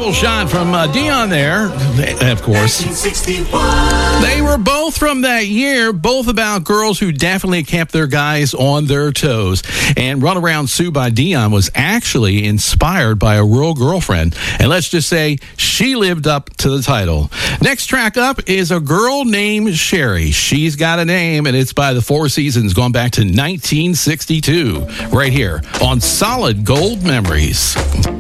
Double shot from Dion there, of course. 1961. They were both from that year, both about girls who definitely kept their guys on their toes. And Run Around Sue by Dion was actually inspired by a real girlfriend. And let's just say she lived up to the title. Next track up is a girl named Sherry. She's got a name, and it's by the Four Seasons, going back to 1962, right here on Solid Gold Memories.